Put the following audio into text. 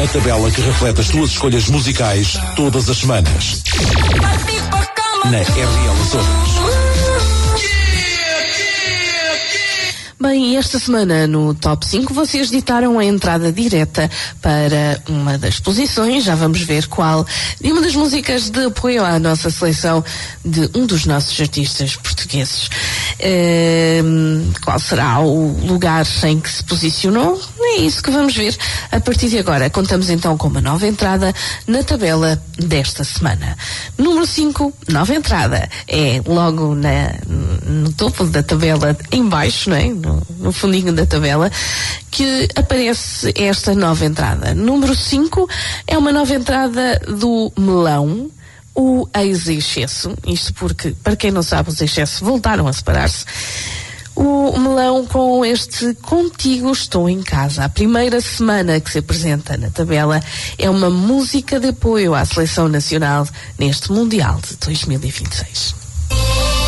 A tabela que reflete as tuas escolhas musicais todas as semanas. Na RL Açores. Bem, esta semana no Top 5 vocês ditaram a entrada direta para uma das posições, já vamos ver qual, de uma das músicas de apoio à nossa seleção de um dos nossos artistas portugueses. Qual será o lugar em que se posicionou? É isso que vamos ver a partir de agora. Contamos então com uma nova entrada na tabela desta semana. Número 5, nova entrada. É logo no topo da tabela, em baixo, não é? No fundinho da tabela, que aparece esta nova entrada. Número 5 é uma nova entrada do Melão, o ex-excesso. Isto porque, para quem não sabe, os excessos voltaram a separar-se. O Melão com este Contigo Estou em Casa. A primeira semana que se apresenta na tabela é uma música de apoio à seleção nacional neste Mundial de 2026.